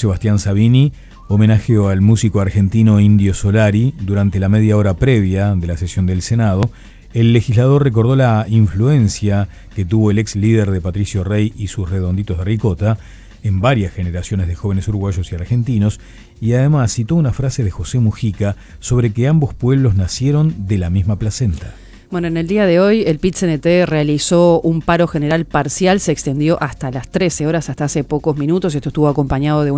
Sebastián Sabini homenajeó al músico argentino Indio Solari durante la media hora previa de la sesión del Senado. El legislador recordó la influencia que tuvo el ex líder de Patricio Rey y sus redonditos de ricota en varias generaciones de jóvenes uruguayos y argentinos, y además citó una frase de José Mujica sobre que ambos pueblos nacieron de la misma placenta. Bueno, en el día de hoy el PIT-CNT realizó un paro general parcial, se extendió hasta las 13 horas, hasta hace pocos minutos. Esto estuvo acompañado de